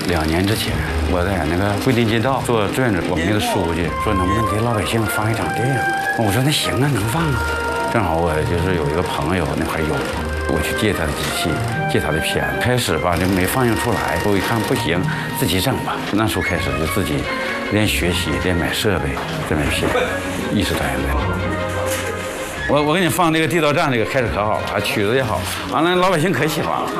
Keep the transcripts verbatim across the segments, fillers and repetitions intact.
两年之前，我在那个桂林街道做志愿者，我们那个书记说能不能给老百姓放一场电影？我说那行啊，能放啊。正好我就是有一个朋友那块有，我去借他的机器，借他的片。开始吧就没放映出来，我一看不行，自己整吧。那时候开始就自己练学习，练买设备，再买片，一直到现在。我我给你放这个《地道战》，这个开始可好了，曲子也好，完了老百姓可喜欢了。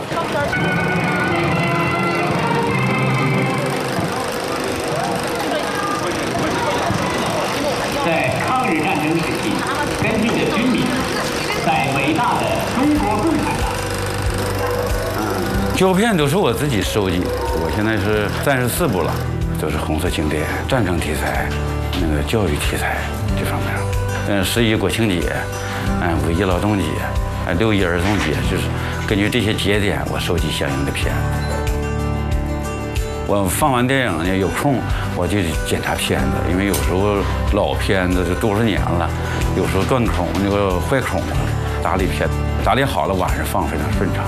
在抗日战争时期，跟进的军民，在伟大的中国共产党。 胶片都是我自己收集，我现在是三十四部了，都是红色经典、战争题材、那个教育题材这方面。嗯，十一国庆节，嗯，五一劳动节，嗯，六一儿童节，就是根据这些节点，我收集相应的片。我放完电影呢，有空我就检查片子，因为有时候老片子就多少年了，有时候断孔那个坏孔了，打理片打理好了，晚上放非常顺畅。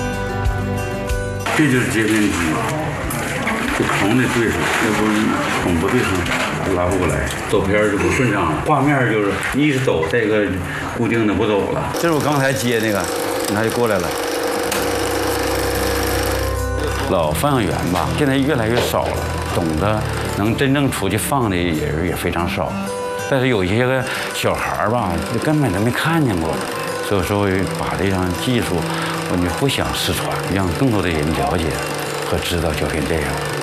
这就是截片机，这孔得对上，要不孔不对上拉不过来，走片就不顺畅了。画面就是一直抖，这个固定的不抖了。这是我刚才接那个，他就过来了。老放映员吧，现在越来越少了，懂得能真正出去放的人也非常少。但是有一些个小孩吧，就根本都没看见过，所以说把这项技术，我就不想失传，让更多的人了解和知道胶片电影。